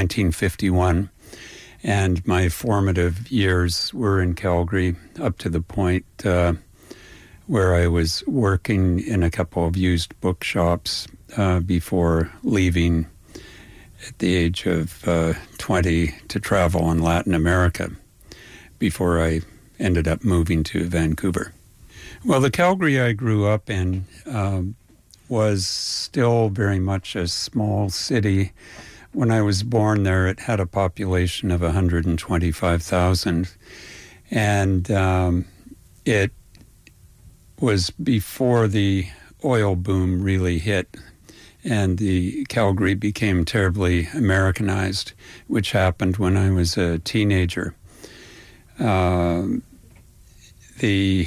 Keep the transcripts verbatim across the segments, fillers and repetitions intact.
nineteen fifty-one. And my formative years were in Calgary up to the point uh, where I was working in a couple of used bookshops uh, before leaving at the age of uh, twenty to travel in Latin America before I ended up moving to Vancouver. Well, the Calgary I grew up in um, was still very much a small city. When I was born there, it had a population of one hundred twenty-five thousand, and um, it was before the oil boom really hit, and the Calgary became terribly Americanized, which happened when I was a teenager. Uh, the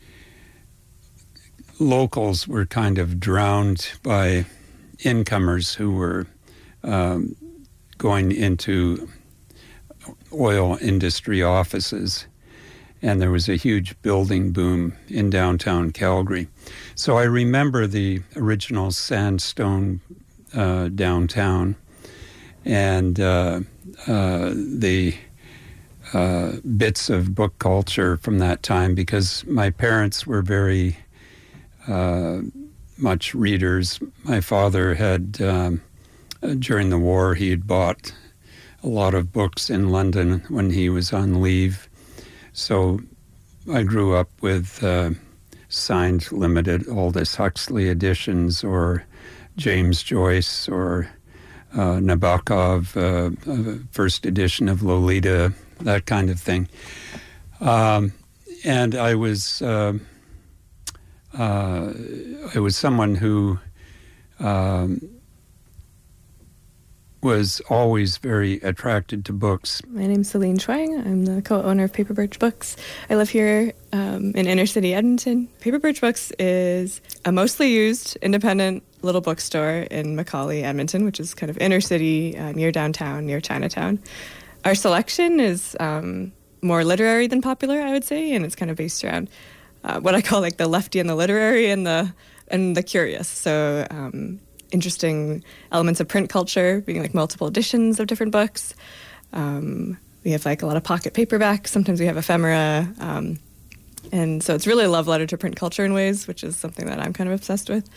locals were kind of drowned by incomers who were um, going into oil industry offices, and there was a huge building boom in downtown Calgary. So I remember the original sandstone uh, downtown and uh, uh, the uh, bits of book culture from that time, because my parents were very uh, much readers. My father had, um, during the war, he had bought a lot of books in London when he was on leave. So I grew up with uh, signed limited Aldous Huxley editions, or James Joyce, or uh, Nabokov, uh, uh, first edition of Lolita, that kind of thing. Um, and I was uh, uh, I was someone who um, was always very attracted to books. My name's Celine Chuang. I'm the co-owner of Paper Birch Books. I live here um, in inner city Edmonton. Paper Birch Books is a mostly used independent little bookstore in Macaulay, Edmonton, which is kind of inner city, uh, near downtown, near Chinatown. Our selection is um, more literary than popular, I would say, and it's kind of based around uh, what I call like the lefty and the literary and the and the curious. So um, interesting elements of print culture, being like multiple editions of different books. Um, we have like a lot of pocket paperbacks. Sometimes we have ephemera. Um, and so it's really a love letter to print culture in ways, which is something that I'm kind of obsessed with.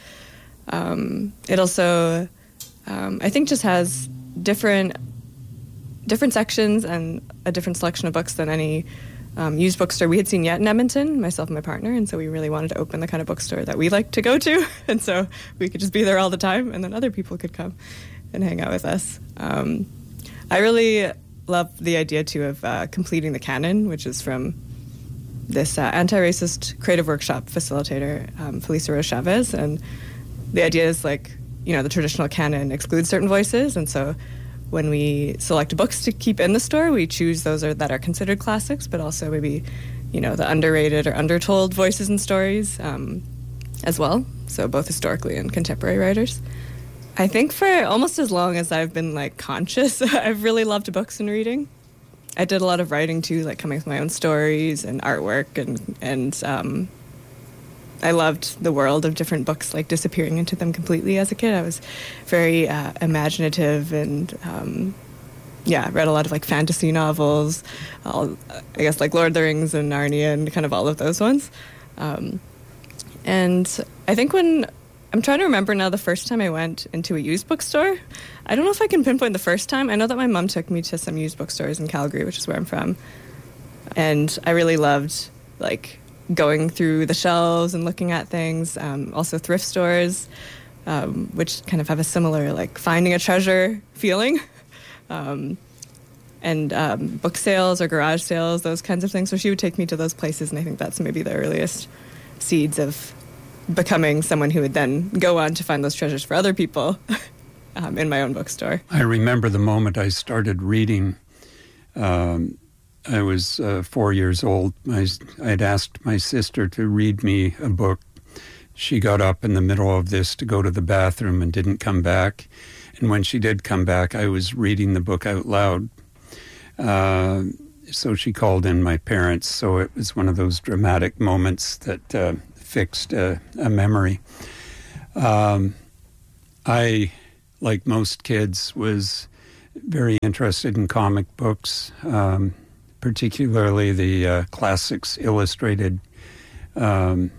Um, it also, um, I think, just has different different sections and a different selection of books than any um, used bookstore we had seen yet in Edmonton, myself and my partner, and so we really wanted to open the kind of bookstore that we like to go to, and so we could just be there all the time, and then other people could come and hang out with us. Um, I really love the idea, too, of uh, completing the canon, which is from this uh, anti-racist creative workshop facilitator, um, Felisa Rose Chavez, and the idea is, like, you know, the traditional canon excludes certain voices, and so when we select books to keep in the store, we choose those are, that are considered classics, but also maybe, you know, the underrated or undertold voices and stories um, as well. So both historically and contemporary writers. I think for almost as long as I've been, like, conscious, I've really loved books and reading. I did a lot of writing, too, like coming up with my own stories and artwork, and, and um, I loved the world of different books, like disappearing into them completely as a kid. I was very uh, imaginative and, um, yeah, read a lot of like fantasy novels, all, I guess like Lord of the Rings and Narnia and kind of all of those ones. Um, and I think when, I'm trying to remember now the first time I went into a used bookstore. I don't know if I can pinpoint the first time. I know that my mom took me to some used bookstores in Calgary, which is where I'm from. And I really loved, like, going through the shelves and looking at things, um, also thrift stores, um, which kind of have a similar, like, finding a treasure feeling, um, and um, book sales or garage sales, those kinds of things. So she would take me to those places, and I think that's maybe the earliest seeds of becoming someone who would then go on to find those treasures for other people um, in my own bookstore. I remember the moment I started reading. Um, I was uh, four years old. I had asked my sister to read me a book. She got up in the middle of this to go to the bathroom and didn't come back. And when she did come back, I was reading the book out loud. Uh, so she called in my parents. So it was one of those dramatic moments that uh, fixed uh, a memory. Um, I, like most kids, was very interested in comic books, um, particularly the uh, Classics Illustrated um,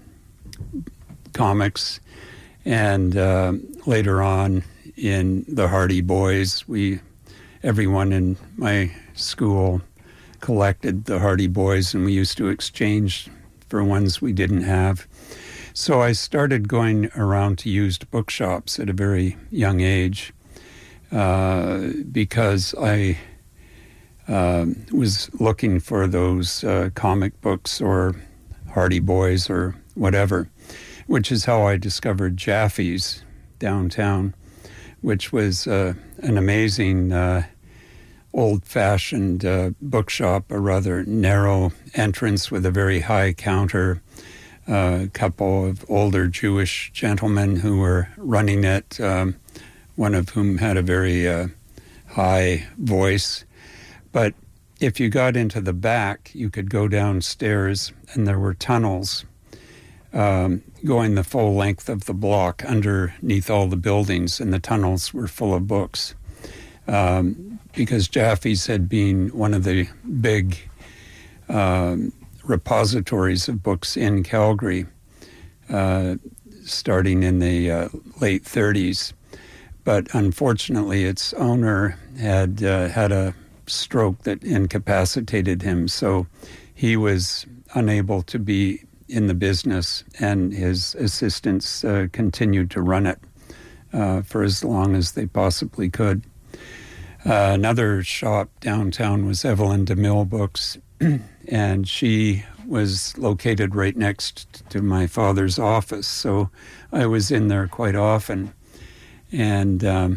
comics. And uh, later on in the Hardy Boys, we, everyone in my school collected the Hardy Boys, and we used to exchange for ones we didn't have. So I started going around to used bookshops at a very young age uh, because I uh, was looking for those uh, comic books or Hardy Boys or whatever, which is how I discovered Jaffe's downtown, which was uh, an amazing uh, old-fashioned uh, bookshop, a rather narrow entrance with a very high counter, a uh, couple of older Jewish gentlemen who were running it, um, one of whom had a very uh, high voice. But if you got into the back, you could go downstairs, and there were tunnels um, going the full length of the block underneath all the buildings, and the tunnels were full of books. Um, because Jaffe's had been one of the big um, repositories of books in Calgary, uh, starting in the uh, late thirties. But unfortunately, its owner had uh, had a stroke that incapacitated him, so he was unable to be in the business, and his assistants uh, continued to run it uh, for as long as they possibly could. Uh, another shop downtown was Evelyn DeMille Books, and she was located right next to my father's office, so I was in there quite often. And um,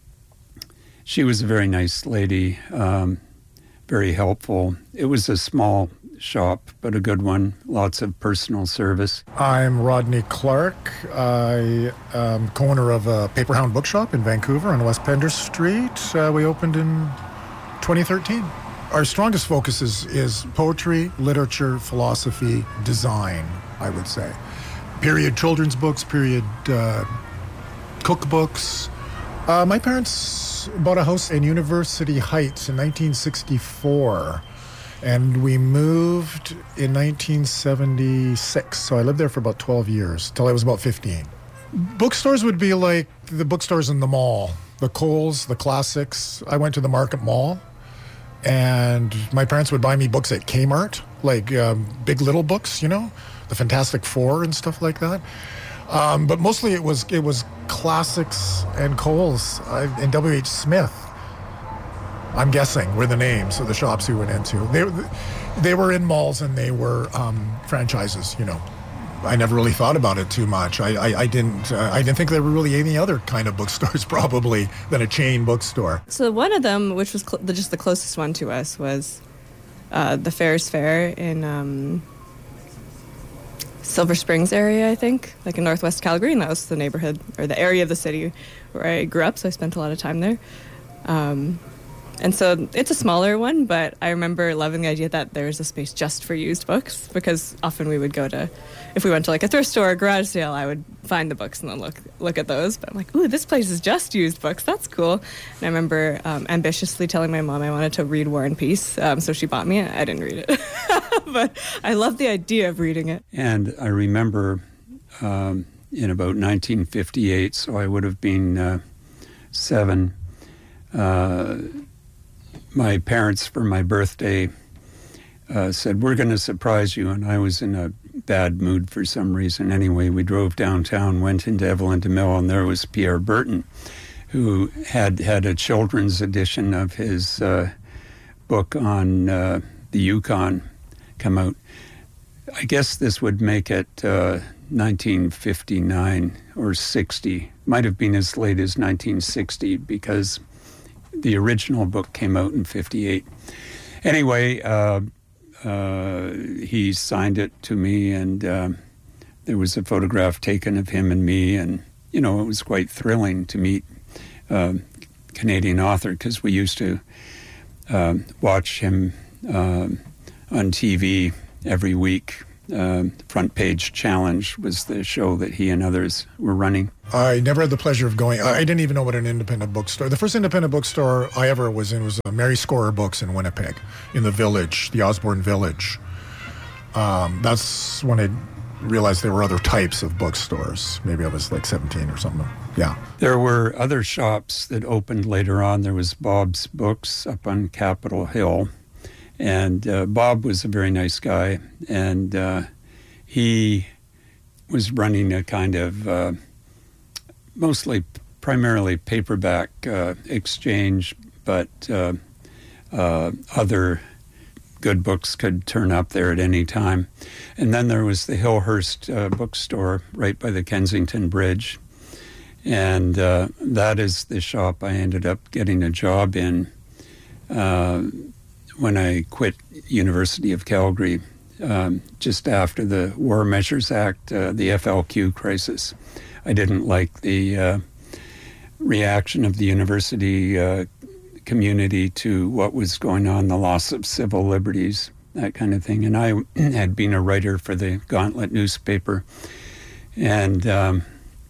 she was a very nice lady, um, very helpful. It was a small shop, but a good one, lots of personal service. I'm Rodney Clark. I am co-owner of a Paperhound bookshop in Vancouver on West Pender Street. Uh, we opened in twenty thirteen. Our strongest focus is, is poetry, literature, philosophy, design, I would say. Period children's books, period uh, cookbooks. Uh, my parents bought a house in University Heights in nineteen sixty-four. And we moved in nineteen seventy-six, so I lived there for about twelve years, till I was about fifteen. Bookstores would be like the bookstores in the mall, the Kohl's, the Classics. I went to the Market Mall, and my parents would buy me books at Kmart, like um, Big Little books, you know, the Fantastic Four and stuff like that. Um, but mostly it was it was Classics and Kohl's uh, and W H Smith. I'm guessing, were the names of the shops we went into. They, they were in malls, and they were um, franchises, you know. I never really thought about it too much. I, I, I didn't uh, I didn't think there were really any other kind of bookstores, probably, than a chain bookstore. So one of them, which was cl- the, just the closest one to us, was uh, the Ferris Fair in um, Silver Springs area, I think, like in Northwest Calgary, and that was the neighborhood, or the area of the city where I grew up, so I spent a lot of time there. Um, And so it's a smaller one, but I remember loving the idea that there was a space just for used books, because often we would go to, if we went to like a thrift store or garage sale, I would find the books and then look look at those. But I'm like, ooh, this place is just used books. That's cool. And I remember um, ambitiously telling my mom I wanted to read War and Peace, um, so she bought me it. I didn't read it, but I loved the idea of reading it. And I remember um, in about nineteen fifty-eight, so I would have been uh, seven, uh, my parents, for my birthday, uh, said, we're going to surprise you. And I was in a bad mood for some reason. Anyway, we drove downtown, went into Evelyn DeMille, and there was Pierre Burton, who had had a children's edition of his uh, book on uh, the Yukon come out. I guess this would make it uh, nineteen fifty-nine or sixty. Might have been as late as nineteen sixty, because the original book came out in fifty-eight. Anyway, uh, uh, he signed it to me, and uh, there was a photograph taken of him and me, and, you know, it was quite thrilling to meet a Canadian author, because we used to uh, watch him uh, on T V every week Uh, Front Page Challenge was the show that he and others were running. I never had the pleasure of going. I didn't even know what an independent bookstore. The first independent bookstore I ever was in was uh, Mary Scorer Books in Winnipeg, in the village, the Osborne Village. Um, that's when I realized there were other types of bookstores. Maybe I was like seventeen or something. Yeah. There were other shops that opened later on. There was Bob's Books up on Capitol Hill. And uh, Bob was a very nice guy, and uh, he was running a kind of uh, mostly, primarily paperback uh, exchange, but uh, uh, other good books could turn up there at any time. And then there was the Hillhurst uh, bookstore right by the Kensington Bridge, and uh, that is the shop I ended up getting a job in Uh, when I quit University of Calgary, um, just after the War Measures Act, uh, the F L Q crisis. I didn't like the uh, reaction of the university uh, community to what was going on, the loss of civil liberties, that kind of thing. And I had been a writer for the Gauntlet newspaper. And um,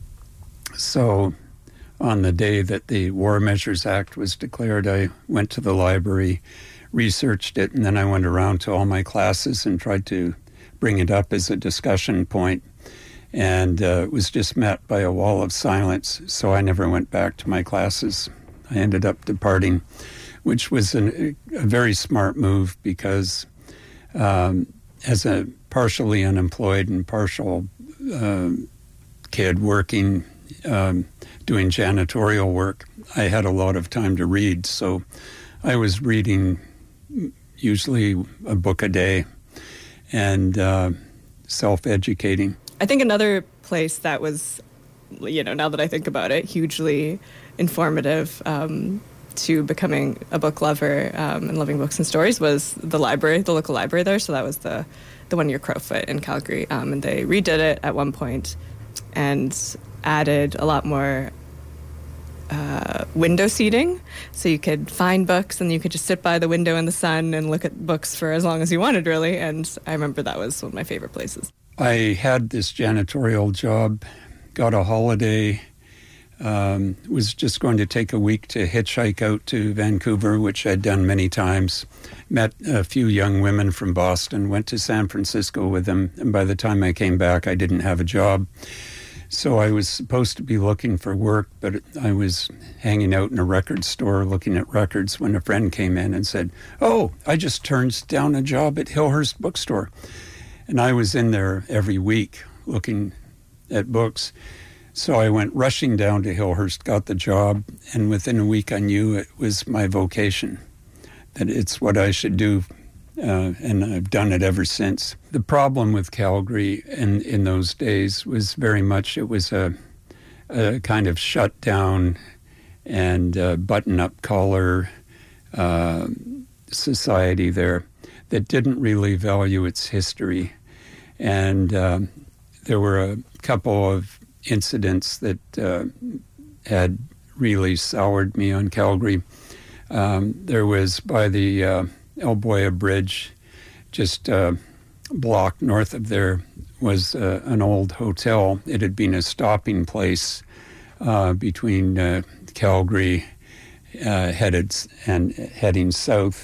so on the day that the War Measures Act was declared, I went to the library, researched it, and then I went around to all my classes and tried to bring it up as a discussion point, and uh, was just met by a wall of silence, so I never went back to my classes. I ended up departing, which was an, a very smart move, because um, as a partially unemployed and partial uh, kid working, um, doing janitorial work, I had a lot of time to read, so I was reading usually a book a day and uh, self-educating. I think another place that was, you know, now that I think about it, hugely informative um, to becoming a book lover um, and loving books and stories was the library, the local library there. So that was the, the one near Crowfoot in Calgary. Um, and they redid it at one point and added a lot more Uh, window seating, so you could find books and you could just sit by the window in the sun and look at books for as long as you wanted, really. And I remember that was one of my favorite places. I had this janitorial job, got a holiday, um, was just going to take a week to hitchhike out to Vancouver, which I'd done many times, met a few young women from Boston, went to San Francisco with them, and by the time I came back, I didn't have a job. So I was supposed to be looking for work, but I was hanging out in a record store looking at records when a friend came in and said, "Oh, I just turned down a job at Hillhurst Bookstore." And I was in there every week looking at books. So I went rushing down to Hillhurst, got the job, and within a week I knew it was my vocation, that it's what I should do. Uh, and I've done it ever since. The problem with Calgary in, in those days was very much it was a, a kind of shut down and uh, button-up collar uh, society there that didn't really value its history. And um, there were a couple of incidents that uh, had really soured me on Calgary. Um, there was by the Uh, Elboya Bridge, just a block north of there, was uh, an old hotel. It had been a stopping place uh, between uh, Calgary uh, headed and heading south.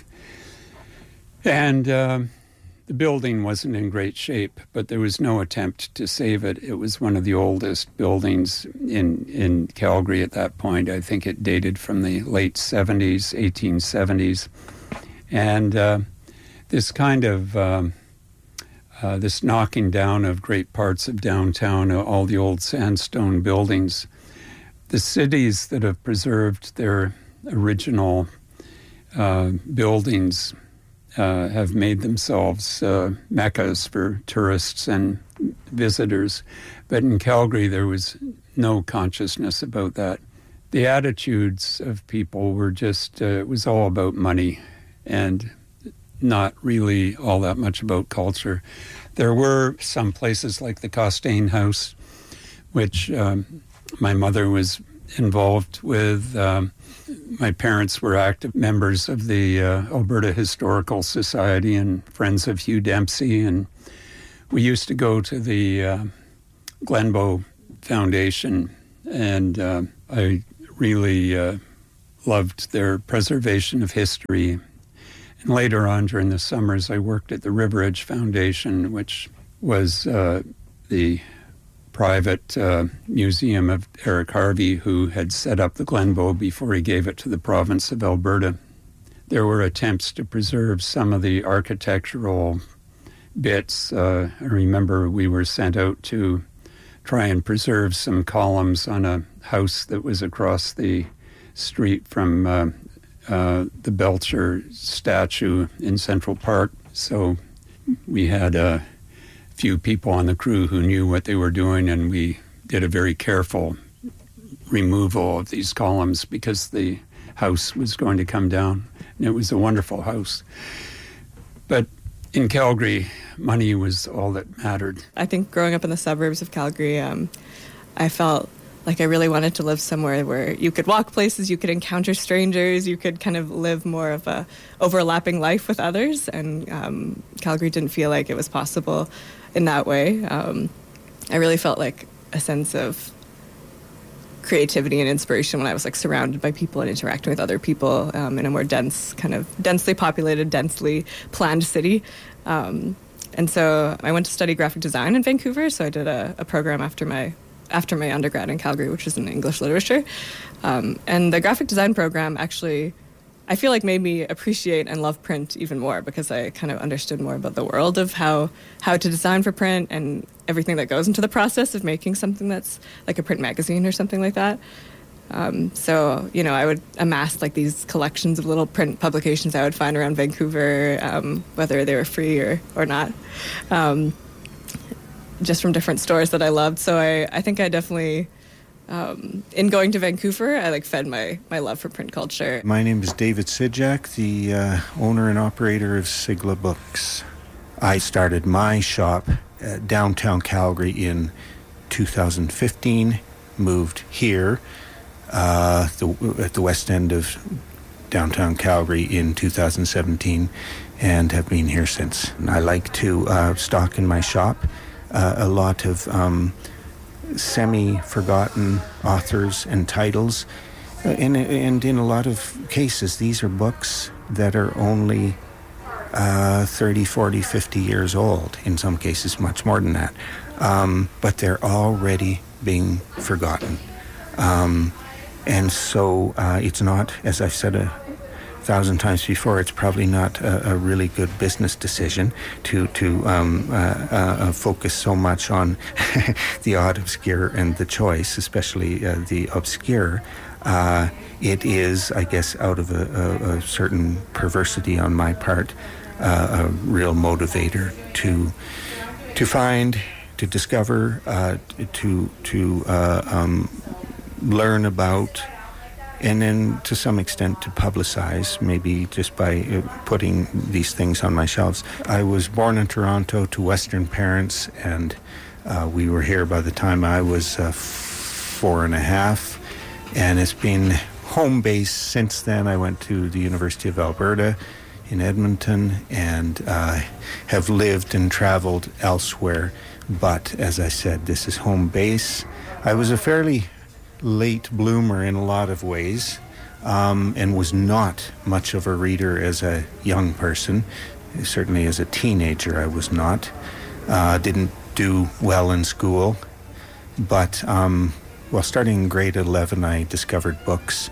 And uh, the building wasn't in great shape, but there was no attempt to save it. It was one of the oldest buildings in, in Calgary at that point. I think it dated from the late seventies, eighteen seventies. And uh, this kind of, um, uh, this knocking down of great parts of downtown, uh, all the old sandstone buildings, the cities that have preserved their original uh, buildings uh, have made themselves uh, meccas for tourists and visitors. But in Calgary, there was no consciousness about that. The attitudes of people were just, uh, it was all about money, and not really all that much about culture. There were some places like the Costain House, which um, my mother was involved with. Um, my parents were active members of the uh, Alberta Historical Society and Friends of Hugh Dempsey, and we used to go to the uh, Glenbow Foundation, and uh, I really uh, loved their preservation of history. And later on, during the summers, I worked at the River Edge Foundation, which was uh, the private uh, museum of Eric Harvey, who had set up the Glenbow before he gave it to the province of Alberta. There were attempts to preserve some of the architectural bits. Uh, I remember we were sent out to try and preserve some columns on a house that was across the street from uh, uh, the Belcher statue in Central Park. So we had a few people on the crew who knew what they were doing, and we did a very careful removal of these columns because the house was going to come down, and it was a wonderful house. But in Calgary, money was all that mattered. I think growing up in the suburbs of Calgary, um, I felt like I really wanted to live somewhere where you could walk places, you could encounter strangers, you could kind of live more of a overlapping life with others. And um, Calgary didn't feel like it was possible in that way. Um, I really felt like a sense of creativity and inspiration when I was like surrounded by people and interacting with other people um, in a more dense, kind of densely populated, densely planned city. Um, and so I went to study graphic design in Vancouver. So I did a, a program after my after my undergrad in Calgary, which was in English literature. Um, and the graphic design program actually, I feel like made me appreciate and love print even more because I kind of understood more about the world of how, how to design for print and everything that goes into the process of making something that's like a print magazine or something like that. Um, so, you know, I would amass like these collections of little print publications I would find around Vancouver, um, whether they were free or, or not. Um, just from different stores that I loved. So I, I think I definitely, um, in going to Vancouver, I like fed my, my love for print culture. My name is David Sidjak, the uh, owner and operator of Sigla Books. I started my shop at downtown Calgary in two thousand fifteen, moved here uh, the, at the west end of downtown Calgary in two thousand seventeen and have been here since. I like to uh, stock in my shop Uh, a lot of um, semi-forgotten authors and titles. Uh, and, and in a lot of cases, these are books that are only uh, thirty, forty, fifty years old. In some cases, much more than that. Um, but they're already being forgotten. Um, and so uh, it's not, as I've said a thousand times before, it's probably not a, a really good business decision to to um, uh, uh, focus so much on the odd, obscure, and the choice, especially uh, the obscure. Uh, it is, I guess, out of a, a, a certain perversity on my part, uh, a real motivator to to find, to discover, uh, to to uh, um, learn about. And then, to some extent, to publicize, maybe just by uh, putting these things on my shelves. I was born in Toronto to Western parents, and uh, we were here by the time I was uh, four and a half. And it's been home base since then. I went to the University of Alberta in Edmonton and uh, have lived and traveled elsewhere. But, as I said, this is home base. I was a fairly late bloomer in a lot of ways, um, and was not much of a reader as a young person. Certainly as a teenager I was not. Uh, didn't do well in school, but um, well, starting in grade eleven I discovered books,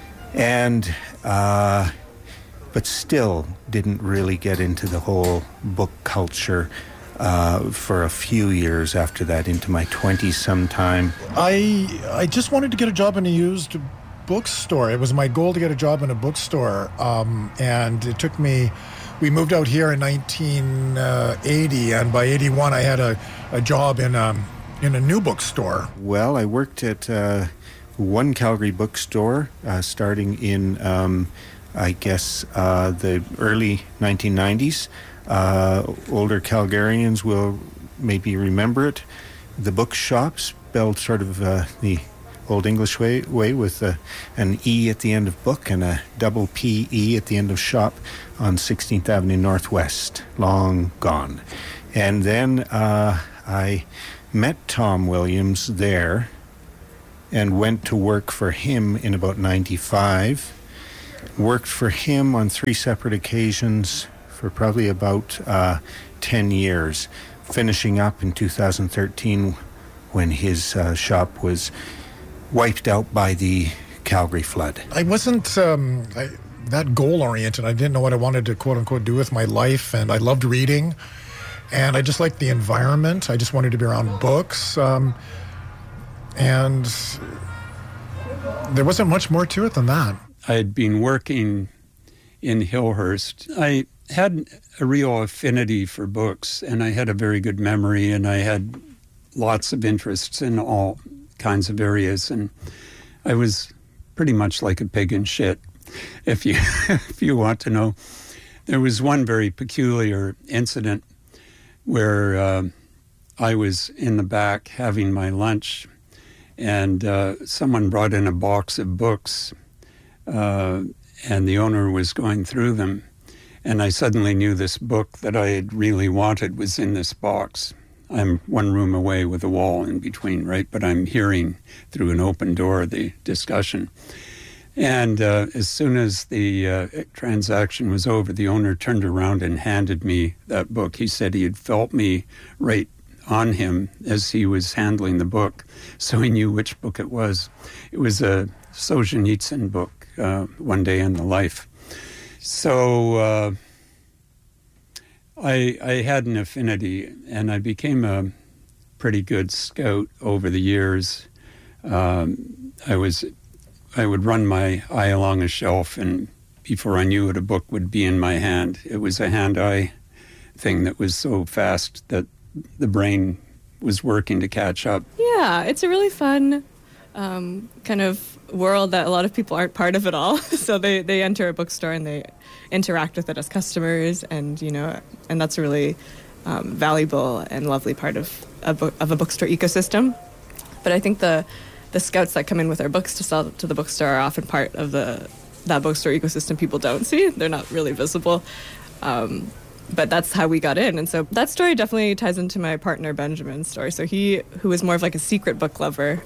and uh, but still didn't really get into the whole book culture Uh, for a few years after that, into my twenties sometime. I I just wanted to get a job in a used bookstore. It was my goal to get a job in a bookstore, um, and it took me. We moved out here in nineteen eighty, and by eighty-one, I had a, a job in a in a new bookstore. Well, I worked at uh, one Calgary bookstore, uh, starting in, um, I guess, uh, the early nineteen nineties. Uh, older Calgarians will maybe remember it. The bookshop, spelled sort of uh, the Old English way, way with uh, an E at the end of book and a double P E at the end of shop on sixteenth Avenue Northwest, long gone. And then uh, I met Tom Williams there and went to work for him in about ninety-five. Worked for him on three separate occasions for probably about uh, ten years, finishing up in two thousand thirteen when his uh, shop was wiped out by the Calgary flood. I wasn't um, I, that goal-oriented. I didn't know what I wanted to, quote-unquote, do with my life, and I loved reading, and I just liked the environment. I just wanted to be around books, um, and there wasn't much more to it than that. I had been working in Hillhurst. I had a real affinity for books, and I had a very good memory, and I had lots of interests in all kinds of areas, and I was pretty much like a pig in shit, if you if you want to know. There was one very peculiar incident where uh, I was in the back having my lunch, and uh, someone brought in a box of books, uh, and the owner was going through them, and I suddenly knew this book that I had really wanted was in this box. I'm one room away with a wall in between, right? But I'm hearing through an open door the discussion. And uh, as soon as the uh, transaction was over, the owner turned around and handed me that book. He said he had felt me right on him as he was handling the book, so he knew which book it was. It was a Solzhenitsyn book, uh, One Day in the Life. So uh, I, I had an affinity, and I became a pretty good scout over the years. Um, I was, I would run my eye along a shelf, and before I knew it, a book would be in my hand. It was a hand-eye thing that was so fast that the brain was working to catch up. Yeah, it's a really fun um, kind of world that a lot of people aren't part of at all. So they, they enter a bookstore and they interact with it as customers, and you know, and that's a really um, valuable and lovely part of a bo- of a bookstore ecosystem. But I think the the scouts that come in with their books to sell to the bookstore are often part of the that bookstore ecosystem people don't see. They're not really visible. Um, But that's how we got in. And so that story definitely ties into my partner Benjamin's story. So he, who was more of like a secret book lover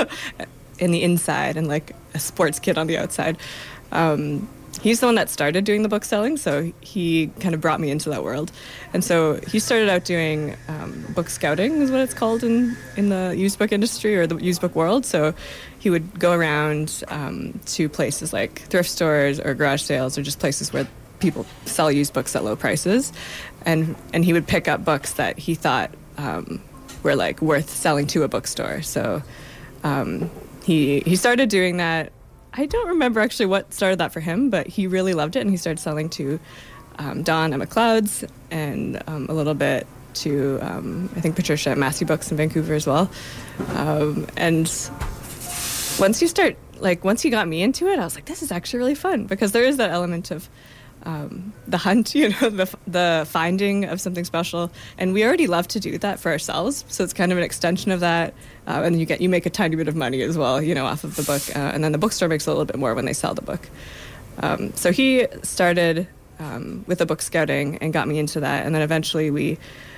in the inside and like a sports kid on the outside, um, he's the one that started doing the book selling. So he kind of brought me into that world. And so he started out doing um, book scouting is what it's called in, in the used book industry or the used book world. So he would go around um, to places like thrift stores or garage sales or just places where people sell used books at low prices, and and he would pick up books that he thought um, were like worth selling to a bookstore. So um, he he started doing that. I don't remember actually what started that for him, but he really loved it, and he started selling to um, Don at McLeod's and um, a little bit to um, I think Patricia at Massey Books in Vancouver as well. Um, and once you start like once he got me into it, I was like, this is actually really fun, because there is that element of Um, the hunt, you know, the the finding of something special, and we already love to do that for ourselves. So it's kind of an extension of that, uh, and you get you make a tiny bit of money as well, you know, off of the book, uh, and then the bookstore makes a little bit more when they sell the book. Um, so he started um, with the book scouting and got me into that, and then eventually we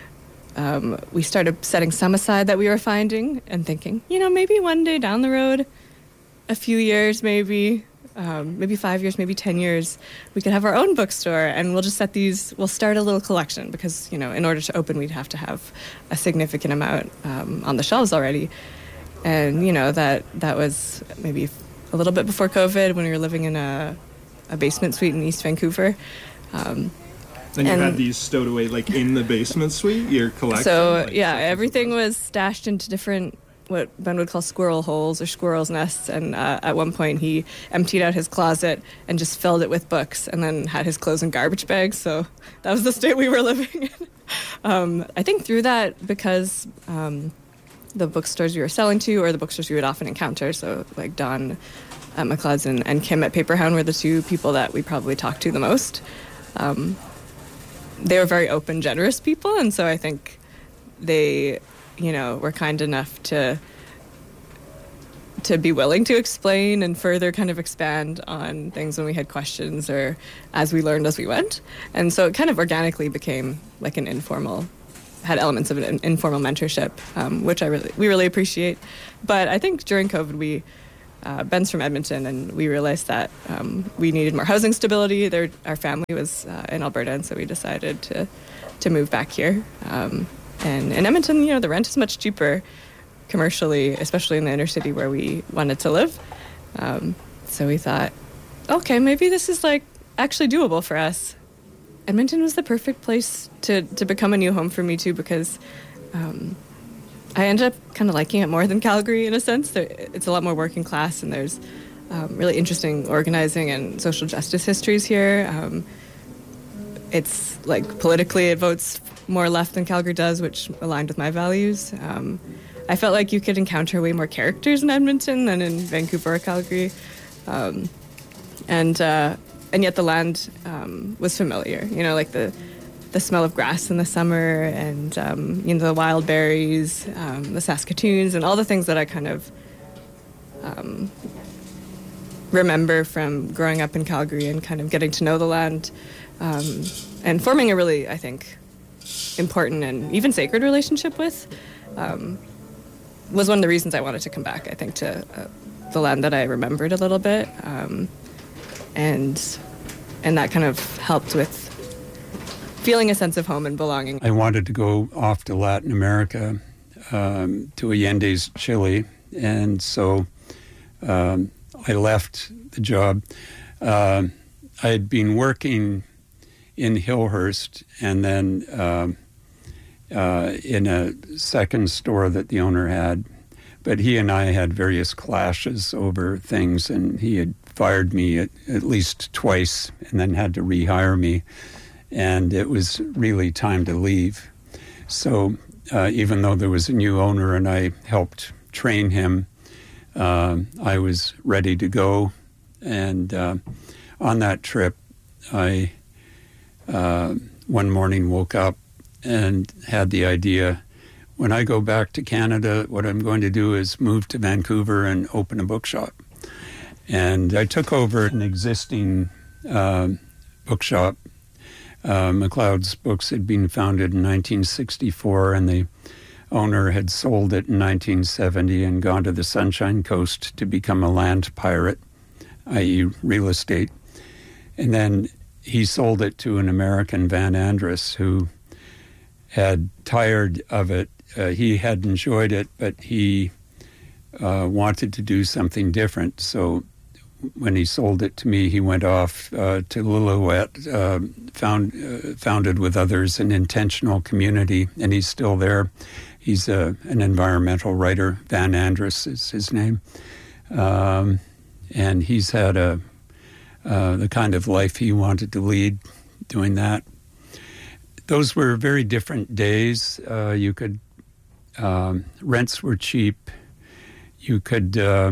um, we started setting some aside that we were finding and thinking, you know, maybe one day down the road, a few years maybe. Um, maybe five years, maybe ten years, we could have our own bookstore, and we'll just set these, we'll start a little collection, because, you know, in order to open, we'd have to have a significant amount um, on the shelves already. And, you know, that that was maybe a little bit before COVID, when we were living in a, a basement suite in East Vancouver. Um, and you and, had these stowed away, like, in the basement suite, your collection? So, like, yeah, everything was stashed into different, what Ben would call squirrel holes or squirrel's nests, and uh, at one point he emptied out his closet and just filled it with books, and then had his clothes in garbage bags. So that was the state we were living in. um, I think through that, because um, the bookstores we were selling to, or the bookstores we would often encounter, so like Don at McLeod's and, and Kim at Paperhound were the two people that we probably talked to the most. Um, they were very open, generous people, and so I think they, you know, were kind enough to to be willing to explain and further kind of expand on things when we had questions, or as we learned as we went. And so it kind of organically became like an informal had elements of an informal mentorship, um, which I really we really appreciate. But I think during COVID, we uh, Ben's from Edmonton, and we realized that um, we needed more housing stability. There, our family was uh, in Alberta, and so we decided to to move back here. Um, and in Edmonton, you know, the rent is much cheaper commercially, especially in the inner city where we wanted to live. Um, so we thought, okay, maybe this is like actually doable for us. Edmonton was the perfect place to, to become a new home for me too, because um, I ended up kind of liking it more than Calgary in a sense. There, it's a lot more working class, and there's um, really interesting organizing and social justice histories here. Um, it's like politically it votes more left than Calgary does, which aligned with my values. Um, I felt like you could encounter way more characters in Edmonton than in Vancouver or Calgary. Um, and uh, and yet the land um, was familiar, you know, like the the smell of grass in the summer, and um, you know, the wild berries, um, the Saskatoons, and all the things that I kind of um, remember from growing up in Calgary and kind of getting to know the land, um, and forming a really, I think, important and even sacred relationship with, um, was one of the reasons I wanted to come back, I think, to uh, the land that I remembered a little bit. Um, and and that kind of helped with feeling a sense of home and belonging. I wanted to go off to Latin America, um, to Allende's Chile, and so um, I left the job. Uh, I had been working in Hillhurst, and then um, uh, in a second store that the owner had, but he and I had various clashes over things, and he had fired me at, at least twice and then had to rehire me, and it was really time to leave. So uh, even though there was a new owner and I helped train him, uh, I was ready to go. And uh, on that trip, I uh, one morning woke up and had the idea, when I go back to Canada, what I'm going to do is move to Vancouver and open a bookshop. And I took over an existing uh, bookshop. Uh, McLeod's Books had been founded in nineteen sixty-four, and the owner had sold it in nineteen seventy and gone to the Sunshine Coast to become a land pirate, that is real estate. And then he sold it to an American, Van Andres, who had tired of it. Uh, he had enjoyed it, but he uh, wanted to do something different. So when he sold it to me, he went off uh, to Lillooet, uh, found, uh, founded with others an intentional community, and he's still there. He's a, an environmental writer. Van Andres is his name. Um, and he's had a uh, the kind of life he wanted to lead doing that. Those were very different days. Uh, you could, um, rents were cheap. You could, uh,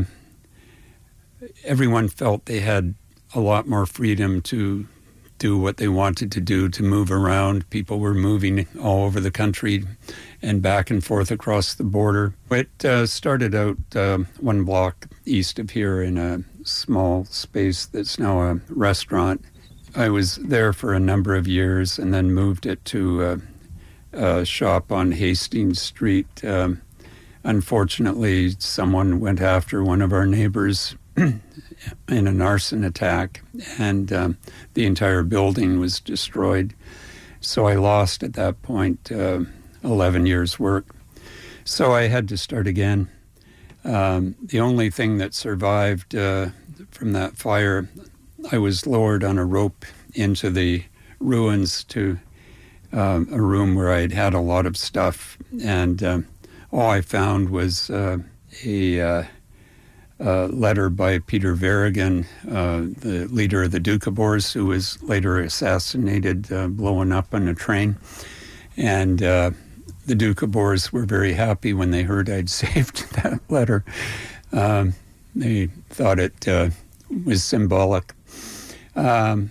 everyone felt they had a lot more freedom to do what they wanted to do, to move around. People were moving all over the country and back and forth across the border. It uh, started out uh, one block east of here in a small space that's now a restaurant. I was there for a number of years and then moved it to a, a shop on Hastings Street. Um, unfortunately, someone went after one of our neighbors in an arson attack, and um, the entire building was destroyed. So I lost at that point uh, eleven years' work. So I had to start again. Um, the only thing that survived uh, from that fire, I was lowered on a rope into the ruins to uh, a room where I'd had a lot of stuff, and uh, all I found was uh, a uh, uh, letter by Peter Verrigan, uh, the leader of the Doukhobors, who was later assassinated, uh, blown up on a train. And uh, the Doukhobors were very happy when they heard I'd saved that letter. Um, they thought it uh, was symbolic. Um,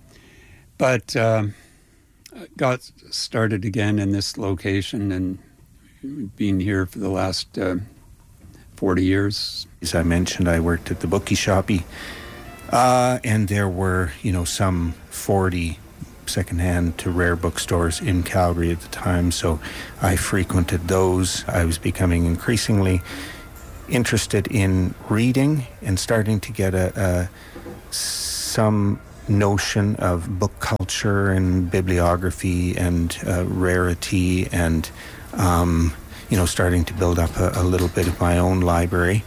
but um, got started again in this location and been here for the last uh, forty years. As I mentioned, I worked at the Bookie Shoppy, uh, and there were, you know, some forty secondhand to rare bookstores in Calgary at the time, so I frequented those. I was becoming increasingly interested in reading and starting to get a, a some notion of book culture and bibliography and uh, rarity, and um, you know, starting to build up a, a little bit of my own library.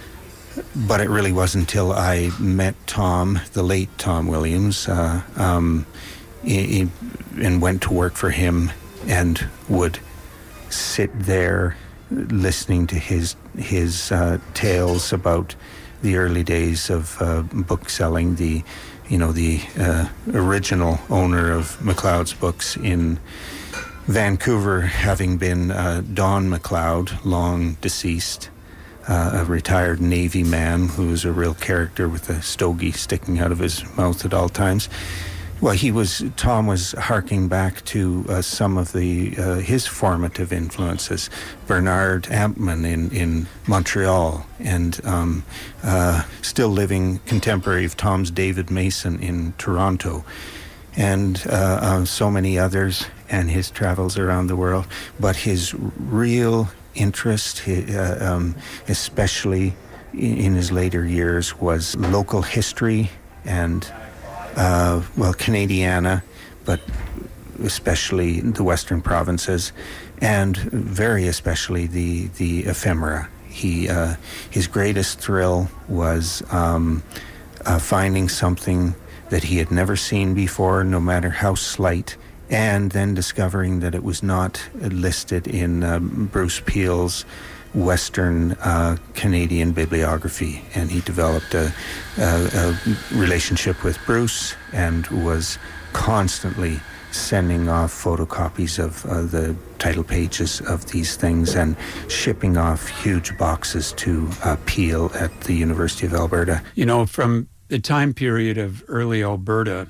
But it really wasn't until I met Tom, the late Tom Williams, uh, um, he, and went to work for him and would sit there listening to his his uh, tales about the early days of uh, book selling. The, you know, the uh, original owner of McLeod's Books in Vancouver, having been uh, Don McLeod, long deceased. Uh, a retired Navy man who was a real character with a stogie sticking out of his mouth at all times. Well, he was, Tom was harking back to uh, some of the, uh, his formative influences. Bernard Ampman in, in Montreal, and um, uh, still living contemporary of Tom's David Mason in Toronto, and uh, uh, so many others, and his travels around the world. But his real interest, uh, um, especially in his later years, was local history and, uh, well, Canadiana, but especially the Western provinces, and very especially the, the ephemera. He, uh, his greatest thrill was um, uh, finding something that he had never seen before, no matter how slight, and then discovering that it was not listed in um, Bruce Peel's Western uh, Canadian bibliography. And he developed a, a, a relationship with Bruce and was constantly sending off photocopies of uh, the title pages of these things and shipping off huge boxes to uh, Peel at the University of Alberta. You know, from the time period of early Alberta,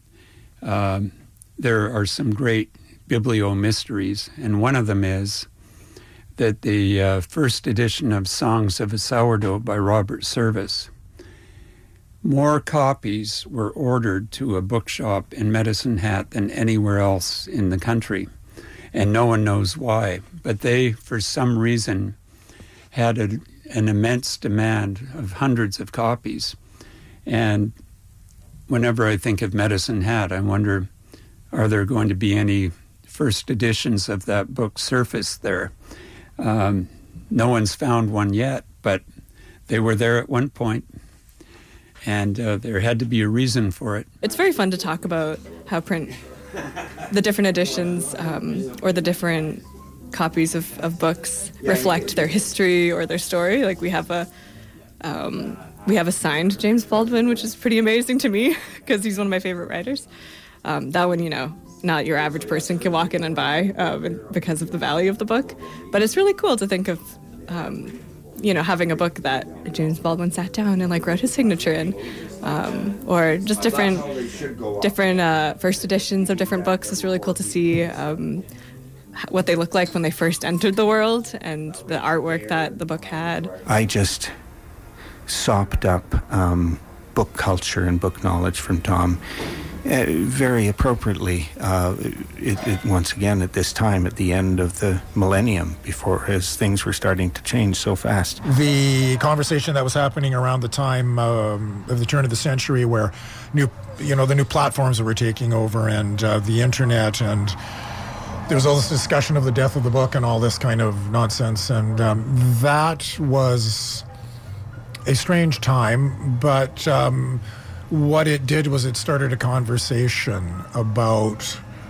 um, there are some great biblio-mysteries, and one of them is that the uh, first edition of Songs of a Sourdough by Robert Service, more copies were ordered to a bookshop in Medicine Hat than anywhere else in the country, and no one knows why. But they, for some reason, had a, an immense demand of hundreds of copies. And whenever I think of Medicine Hat, I wonder, are there going to be any first editions of that book surface there? Um, no one's found one yet, but they were there at one point, and uh, there had to be a reason for it. It's very fun to talk about how print, the different editions um, or the different copies of, of books reflect their history or their story. Like we have a um, we have a signed James Baldwin, which is pretty amazing to me because he's one of my favorite writers. Um, that one, you know, not your average person can walk in and buy um, because of the value of the book. But it's really cool to think of, um, you know, having a book that James Baldwin sat down and like wrote his signature in, um, or just different, different uh, first editions of different books. It's really cool to see um, what they look like when they first entered the world and the artwork that the book had. I just sopped up um, book culture and book knowledge from Tom. Uh, very appropriately, uh, it, it, once again at this time, at the end of the millennium, before as things were starting to change so fast. The conversation that was happening around the time um, of the turn of the century, where new, you know, the new platforms that were taking over, and uh, the internet, and there was all this discussion of the death of the book and all this kind of nonsense, and um, that was a strange time, but um, what it did was it started a conversation about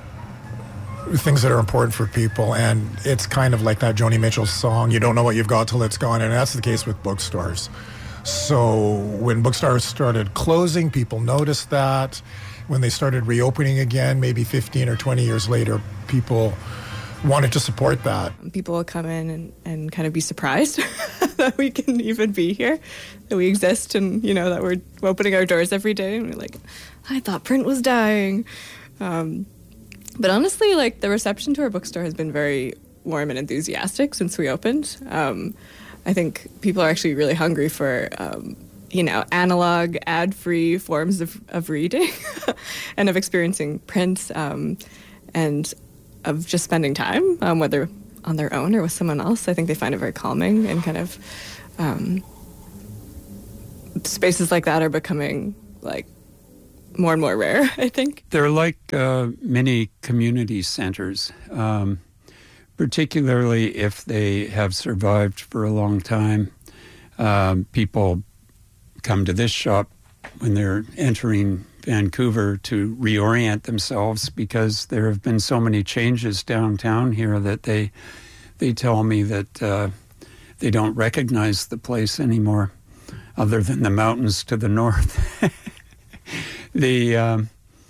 things that are important for people, and it's kind of like that Joni Mitchell song, you don't know what you've got till it's gone, and that's the case with bookstores. So when bookstores started closing, people noticed that. When they started reopening again, maybe fifteen or twenty years later, people wanted to support that. People will come in and, and kind of be surprised that we can even be here, that we exist, and, you know, that we're opening our doors every day. And we're like, I thought print was dying. Um, but honestly, like, the reception to our bookstore has been very warm and enthusiastic since we opened. Um, I think people are actually really hungry for um, you know, analog, ad-free forms of, of reading and of experiencing print um, and of just spending time, um, whether on their own or with someone else. I think they find it very calming, and kind of um, spaces like that are becoming like more and more rare, I think. They're like uh, mini community centers, um, particularly if they have survived for a long time. Um, people come to this shop when they're entering Vancouver to reorient themselves, because there have been so many changes downtown here that they they tell me that uh, they don't recognize the place anymore, other than the mountains to the north. the um,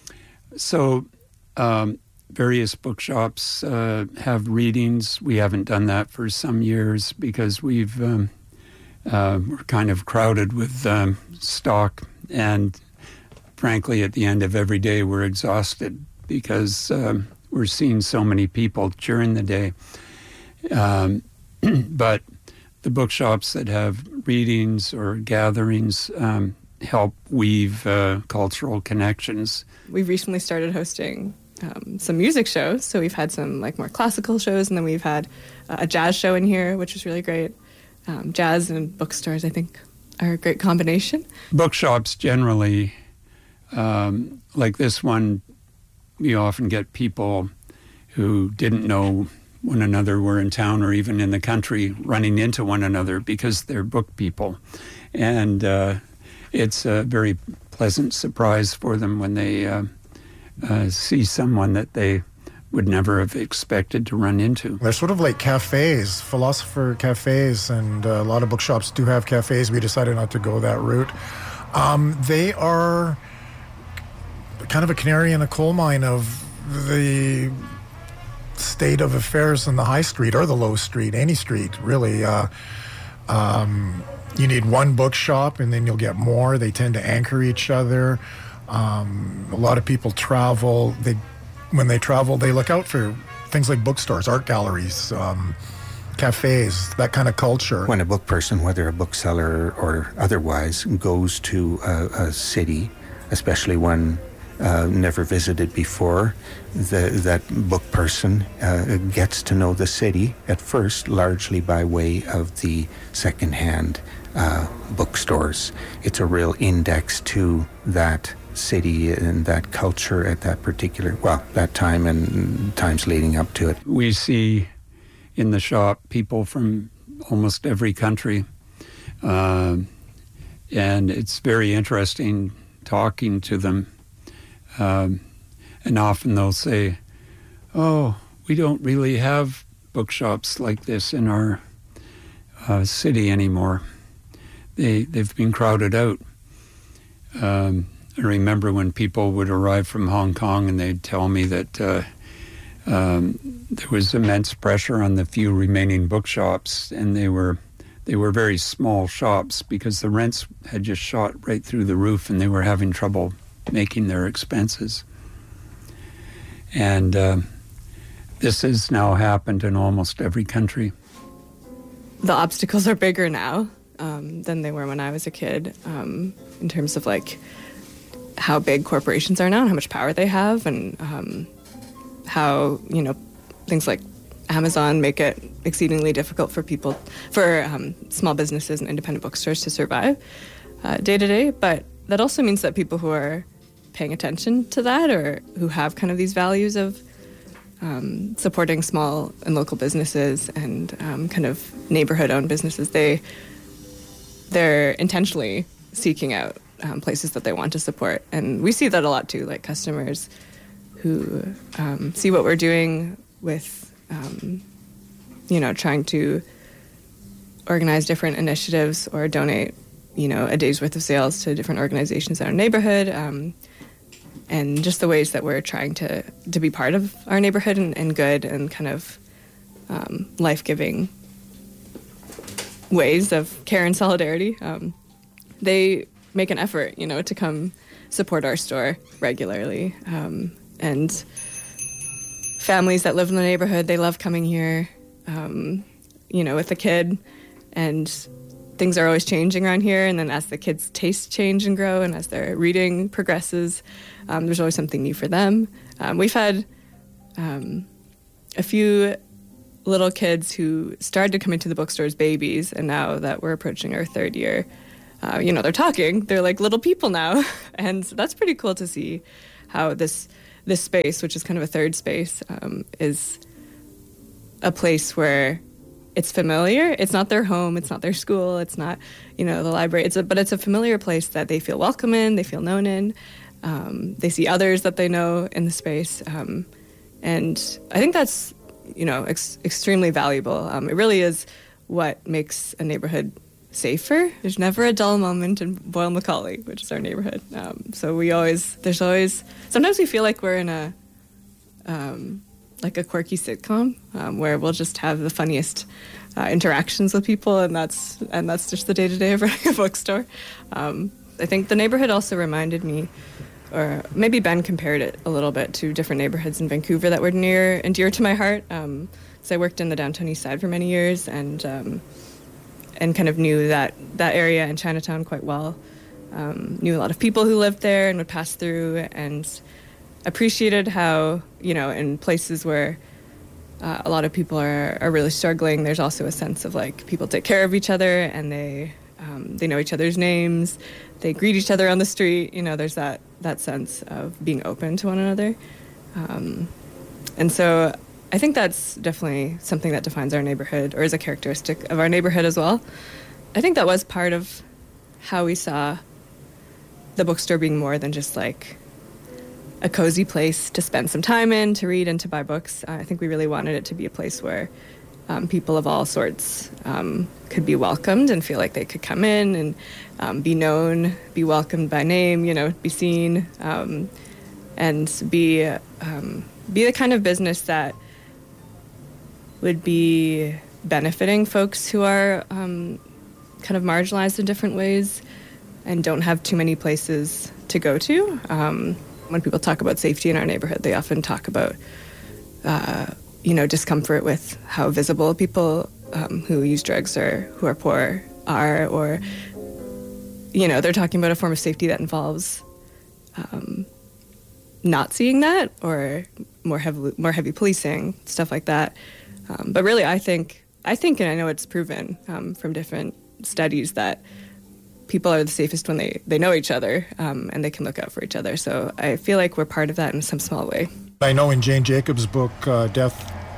so um, various bookshops uh, have readings. We haven't done that for some years because we've um, uh, we're kind of crowded with um, stock, and frankly, at the end of every day, we're exhausted because um, we're seeing so many people during the day. Um, but the bookshops that have readings or gatherings um, help weave uh, cultural connections. We've recently started hosting um, some music shows. So we've had some like more classical shows, and then we've had uh, a jazz show in here, which was really great. Um, jazz and bookstores, I think, are a great combination. Bookshops generally, um, like this one, we often get people who didn't know one another were in town or even in the country running into one another because they're book people. And uh, it's a very pleasant surprise for them when they uh, uh, see someone that they would never have expected to run into. They're sort of like cafes, philosopher cafes, and uh, a lot of bookshops do have cafes. We decided not to go that route. Um, they are kind of a canary in a coal mine of the state of affairs in the high street or the low street, any street, really. Uh, um, you need one bookshop and then you'll get more. They tend to anchor each other. Um, a lot of people travel. They When they travel, they look out for things like bookstores, art galleries, um, cafes, that kind of culture. When a book person, whether a bookseller or otherwise, goes to a, a city, especially one uh, never visited before, the, that book person uh, gets to know the city at first, largely by way of the secondhand uh, bookstores. It's a real index to that city and that culture at that particular, well, that time and times leading up to it. We see in the shop people from almost every country, uh, and it's very interesting talking to them. Um, and often they'll say, oh, we don't really have bookshops like this in our uh, city anymore. They, they've been crowded out. Um, I remember when people would arrive from Hong Kong and they'd tell me that uh, um, there was immense pressure on the few remaining bookshops, and they were they were very small shops because the rents had just shot right through the roof, and they were having trouble making their expenses. And uh, this has now happened in almost every country. The obstacles are bigger now um, than they were when I was a kid, um, in terms of like how big corporations are now and how much power they have, and um, how, you know, things like Amazon make it exceedingly difficult for people, for um, small businesses and independent bookstores to survive uh, day to day. But that also means that people who are paying attention to that, or who have kind of these values of um, supporting small and local businesses and um, kind of neighborhood-owned businesses, they, they're intentionally seeking out Um, places that they want to support. And we see that a lot too, like customers who um, see what we're doing with, um, you know, trying to organize different initiatives or donate, you know, a day's worth of sales to different organizations in our neighborhood, um, and just the ways that we're trying to, to be part of our neighborhood and, and good and kind of um, life-giving ways of care and solidarity. Um, they make an effort, you know, to come support our store regularly. Um, and families that live in the neighborhood, they love coming here, um, you know, with a kid. And things are always changing around here, and then as the kids' tastes change and grow, and as their reading progresses, um, there's always something new for them. Um, we've had um, a few little kids who started to come into the bookstore as babies, and now that we're approaching our third year, uh, you know, they're talking. They're like little people now, and so that's pretty cool to see how this this space, which is kind of a third space, um, is a place where it's familiar. It's not their home. It's not their school. It's not, you know, the library. It's a, but it's a familiar place that they feel welcome in. They feel known in. Um, they see others that they know in the space, um, and I think that's, you know, ex- extremely valuable. Um, it really is what makes a neighborhood safer. There's never a dull moment in Boyle Macaulay, which is our neighborhood. Um, so we always, there's always. Sometimes we feel like we're in a. Um, like a quirky sitcom um, where we'll just have the funniest uh, interactions with people, and that's and that's just the day-to-day of running a bookstore. Um, I think the neighborhood also reminded me, or maybe Ben compared it a little bit to different neighborhoods in Vancouver that were near and dear to my heart. Um, so I worked in the downtown east side for many years, and um, and kind of knew that, that area in Chinatown quite well. Um, knew a lot of people who lived there and would pass through, and appreciated how, you know, in places where uh, a lot of people are, are really struggling, there's also a sense of like people take care of each other, and they um, they know each other's names, they greet each other on the street. You know, there's that that sense of being open to one another, um, and so I think that's definitely something that defines our neighborhood, or is a characteristic of our neighborhood as well. I think that was part of how we saw the bookstore being more than just like a cozy place to spend some time in, to read and to buy books. Uh, I think we really wanted it to be a place where um, people of all sorts um, could be welcomed and feel like they could come in and um, be known, be welcomed by name, you know, be seen, um, and be um, be the kind of business that would be benefiting folks who are um, kind of marginalized in different ways and don't have too many places to go to. Um, When people talk about safety in our neighborhood, they often talk about, uh, you know, discomfort with how visible people um, who use drugs or who are poor are, or, you know, they're talking about a form of safety that involves um, not seeing that, or more heavy, more heavy policing, stuff like that. Um, but really, I think, I think, and I know it's proven um, from different studies that people are the safest when they, they know each other, um, and they can look out for each other. So I feel like we're part of that in some small way. I know in Jane Jacobs' book, uh, Death...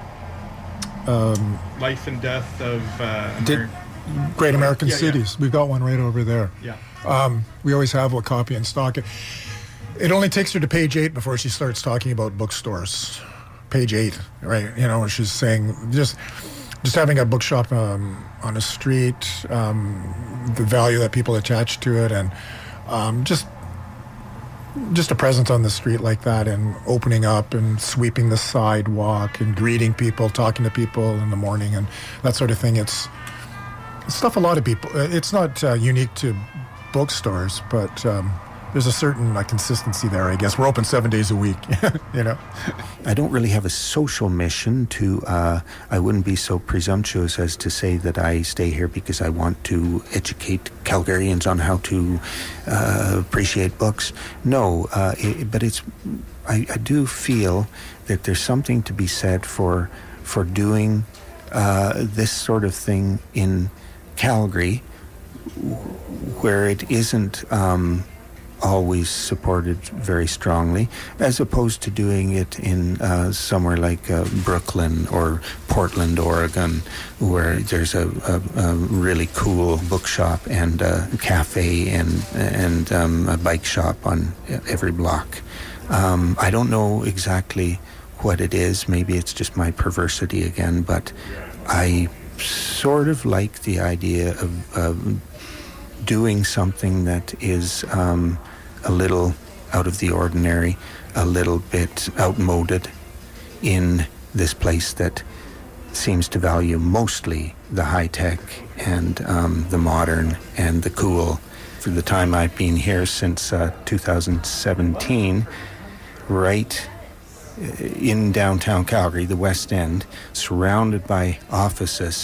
Um, Life and Death of uh, did, Amer- Great American yeah, Cities. Yeah. We've got one right over there. Yeah. Um, we always have a copy in stock. It only takes her to page eight before she starts talking about bookstores. Page eight, right? You know, she's saying just... Just having a bookshop um, on a street, um, the value that people attach to it, and um, just just a presence on the street like that, and opening up and sweeping the sidewalk and greeting people, talking to people in the morning, and that sort of thing. It's, it's stuff a lot of people. It's not uh, unique to bookstores, but um, there's a certain uh, consistency there, I guess. We're open seven days a week, you know. I don't really have a social mission to, uh, I wouldn't be so presumptuous as to say that I stay here because I want to educate Calgarians on how to uh, appreciate books. No, uh, it, but it's, I, I do feel that there's something to be said for, for doing uh, this sort of thing in Calgary, where it isn't... Um, always supported very strongly, as opposed to doing it in uh, somewhere like uh, Brooklyn or Portland, Oregon, where there's a, a, a really cool bookshop and a cafe and and um, a bike shop on every block. Um, I don't know exactly what it is. Maybe it's just my perversity again, but I sort of like the idea of uh, doing something that is um, a little out of the ordinary, a little bit outmoded in this place that seems to value mostly the high-tech and um, the modern and the cool. For the time I've been here since uh, two thousand seventeen, right in downtown Calgary, the West End, surrounded by offices,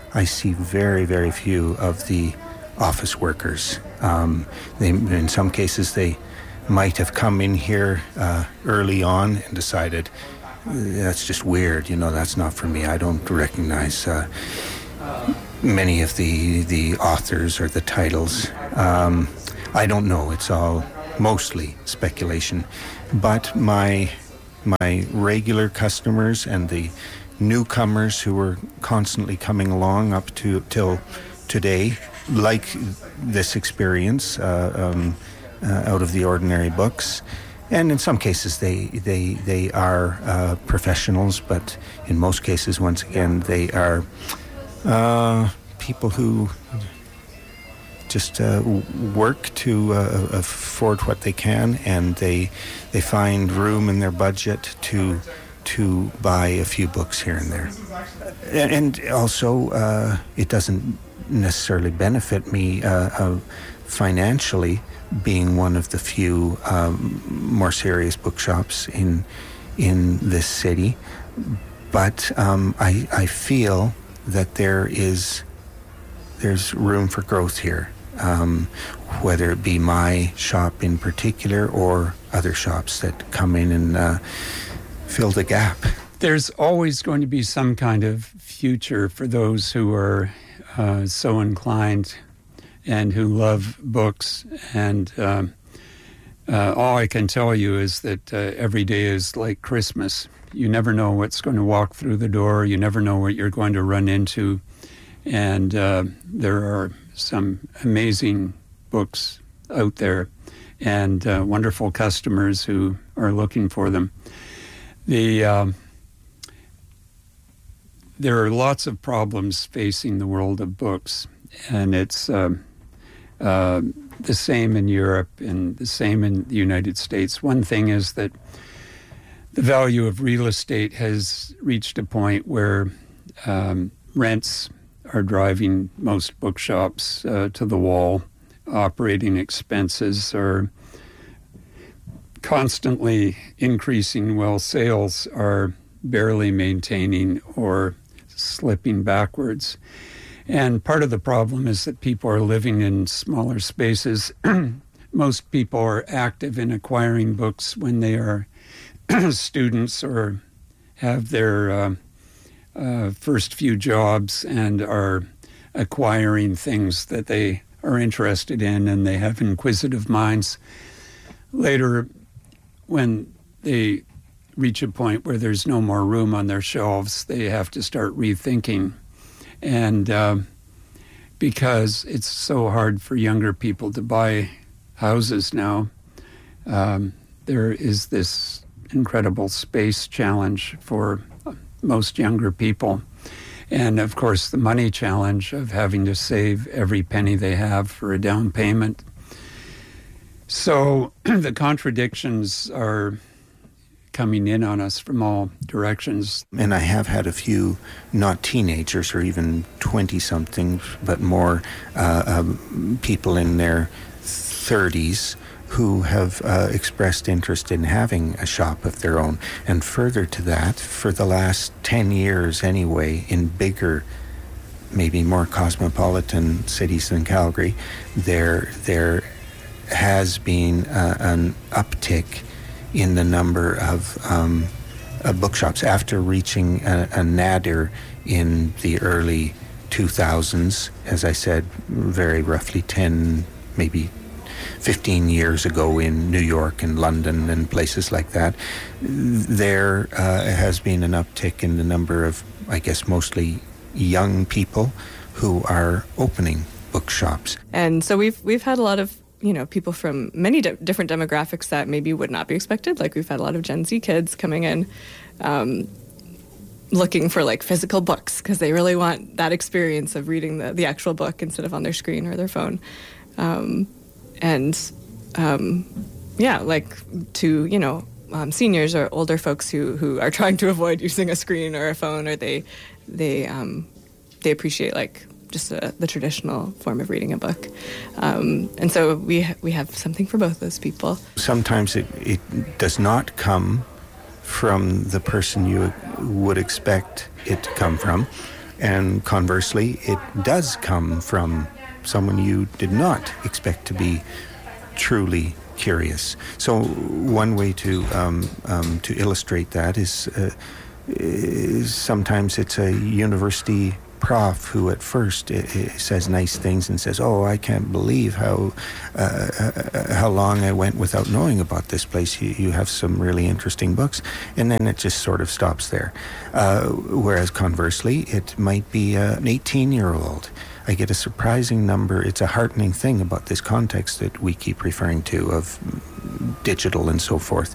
I see very, very few of the office workers. Um, they, in some cases, they might have come in here uh, early on and decided, that's just weird, you know, that's not for me. I don't recognize uh, many of the the authors or the titles. Um, I don't know. It's all mostly speculation. But my my regular customers and the newcomers who are constantly coming along up to till today like this experience uh, um, uh, out of the ordinary books. And in some cases they they they are uh, professionals, but in most cases, once again, they are uh, people who just uh, work to uh, afford what they can, and they they find room in their budget to to buy a few books here and there. And also, uh, it doesn't necessarily benefit me uh, uh, financially, being one of the few um, more serious bookshops in in this city, but um, I, I feel that there is there's room for growth here, um, whether it be my shop in particular or other shops that come in and uh, fill the gap. There's always going to be some kind of future for those who are uh, so inclined and who love books. And um, uh, all I can tell you is that uh, every day is like Christmas. You never know what's going to walk through the door. You never know what you're going to run into. And uh, there are some amazing books out there and uh, wonderful customers who are looking for them. The um, there are lots of problems facing the world of books, and it's um, uh, the same in Europe and the same in the United States. One thing is that the value of real estate has reached a point where um, rents are driving most bookshops uh, to the wall. Operating expenses are constantly increasing while sales are barely maintaining or slipping backwards. And part of the problem is that people are living in smaller spaces. Most people are active in acquiring books when they are students or have their uh, uh, first few jobs and are acquiring things that they are interested in, and they have inquisitive minds. Later, when they reach a point where there's no more room on their shelves, they have to start rethinking. And uh, because it's so hard for younger people to buy houses now, um, there is this incredible space challenge for most younger people. And of course, the money challenge of having to save every penny they have for a down payment. So the contradictions are coming in on us from all directions. And I have had a few, not teenagers or even twenty-somethings, but more uh, um, people in their thirties who have uh, expressed interest in having a shop of their own. And further to that, for the last ten years anyway, in bigger, maybe more cosmopolitan cities than Calgary, there there has been uh, an uptick in the number of um, uh, bookshops after reaching a, a nadir in the early two thousands, as I said, very roughly ten, maybe fifteen years ago in New York and London and places like that. There uh, has been an uptick in the number of, I guess, mostly young people who are opening bookshops. And so we've we've had a lot of, you know, people from many di- different demographics that maybe would not be expected. Like we've had a lot of Gen Z kids coming in um, looking for like physical books because they really want that experience of reading the, the actual book instead of on their screen or their phone. Um, and um, yeah, like to, you know, um, seniors or older folks who, who are trying to avoid using a screen or a phone, or they they um, they appreciate like just a, the traditional form of reading a book. Um, and so we we have something for both those people. Sometimes it, it does not come from the person you would expect it to come from. And conversely, it does come from someone you did not expect to be truly curious. So one way to um, um, to illustrate that is, uh, is sometimes it's a university prof who at first uh, says nice things and says, "Oh, I can't believe how uh, how long I went without knowing about this place. You, you have some really interesting books," and then it just sort of stops there. Uh, whereas conversely, it might be uh, an eighteen-year-old. I get a surprising number. It's a heartening thing about this context that we keep referring to of digital and so forth.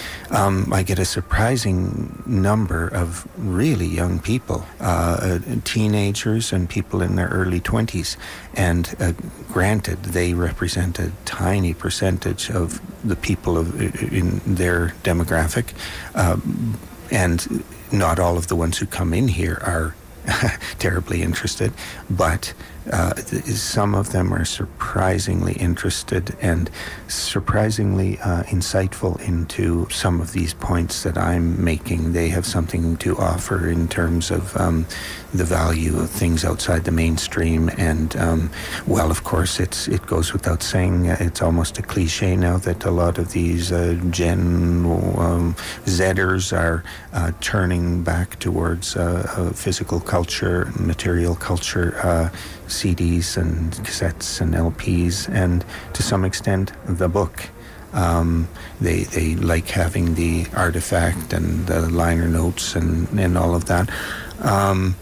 Um, I get a surprising number of really young people, uh, teenagers and people in their early twenties. And uh, granted, they represent a tiny percentage of the people of, in their demographic. Um, and not all of the ones who come in here are terribly interested, but uh, th- some of them are surprisingly interested and surprisingly uh, insightful into some of these points that I'm making. They have something to offer in terms of um, the value of things outside the mainstream. And um, well, of course, it's it goes without saying, uh, it's almost a cliche now that a lot of these uh, Gen um, Zers are uh, turning back towards uh, uh, physical culture, material culture, uh, C Ds and cassettes and L Ps, and to some extent the book. Um, they they like having the artifact and the liner notes and, and all of that. Um,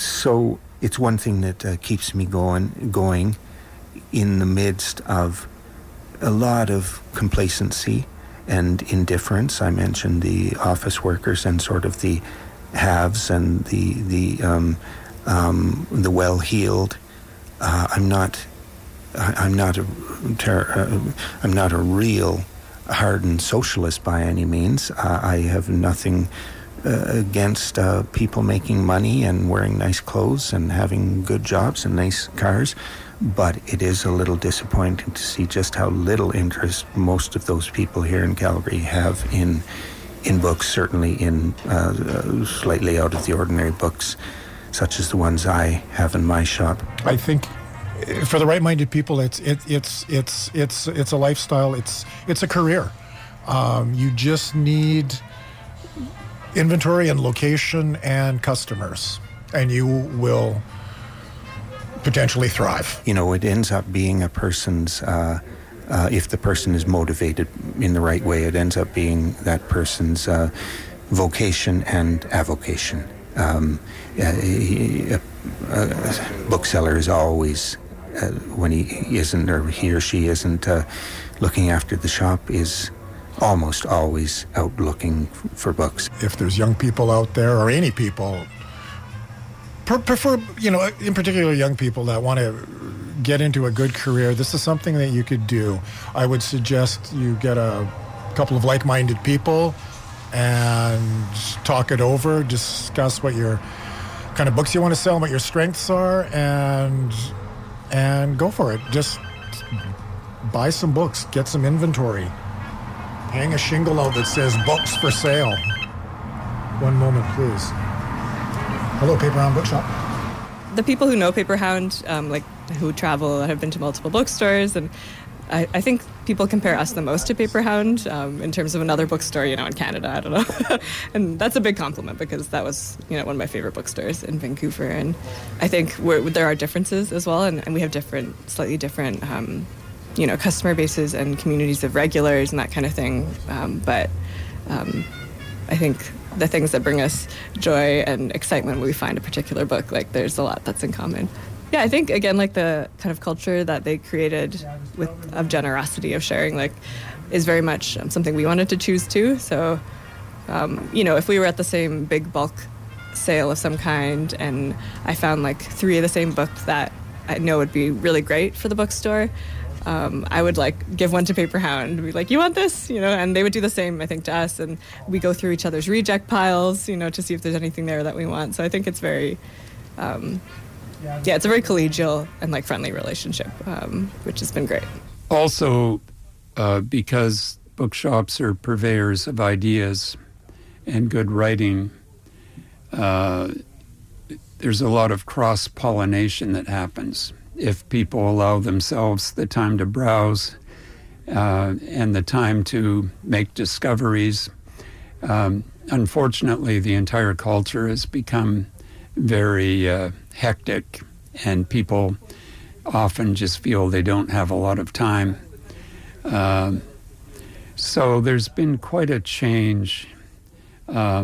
so it's one thing that uh, keeps me going going in the midst of a lot of complacency and indifference. I mentioned the office workers and sort of the haves and the the um, um, the well-heeled. Uh, I'm not. I, I'm not a. Ter- uh, I'm not a real hardened socialist by any means. Uh, I have nothing uh, against uh, people making money and wearing nice clothes and having good jobs and nice cars, but it is a little disappointing to see just how little interest most of those people here in Calgary have in in books. Certainly in uh, slightly out of the ordinary books, such as the ones I have in my shop. I think for the right-minded people, it's it, it's it's it's it's a lifestyle. It's it's a career. Um, you just need inventory and location and customers, and you will potentially thrive. You know, it ends up being a person's. Uh, uh, if the person is motivated in the right way, it ends up being that person's uh, vocation and avocation. Um, a, a, a bookseller is always, uh, when he isn't or he or she isn't uh, looking after the shop, is almost always out looking f- for books. If there's young people out there, or any people, per- prefer, you know, in particular young people that want to get into a good career, this is something that you could do. I would suggest you get a couple of like-minded people and talk it over, discuss what your kind of books you want to sell and what your strengths are, and and go for it. Just buy some books, get some inventory, hang a shingle out that says books for sale. One moment, please. Hello, Paper Hound Bookshop. The people who know Paper Hound, um, like who travel, have been to multiple bookstores, and I, I think people compare us the most to Paper Hound um, in terms of another bookstore, you know, in Canada. I don't know. And that's a big compliment, because that was, you know, one of my favorite bookstores in Vancouver. And I think we're, there are differences as well, and, and we have different, slightly different, um, you know, customer bases and communities of regulars and that kind of thing. Um, but um, I think the things that bring us joy and excitement when we find a particular book, like there's a lot that's in common. Yeah, I think, again, like the kind of culture that they created with of generosity, of sharing, like, is very much um, something we wanted to choose too. So, um, you know, if we were at the same big bulk sale of some kind and I found like three of the same books that I know would be really great for the bookstore, um, I would like give one to Paper Hound, be like, you want this? You know, and they would do the same, I think, to us. And we go through each other's reject piles, you know, to see if there's anything there that we want. So I think it's very... Um, Yeah, it's a very collegial and like friendly relationship, um, which has been great. Also, uh, because bookshops are purveyors of ideas and good writing, uh, there's a lot of cross-pollination that happens if people allow themselves the time to browse uh, and the time to make discoveries. Um, unfortunately, the entire culture has become very uh, hectic, and people often just feel they don't have a lot of time. Um, so there's been quite a change uh,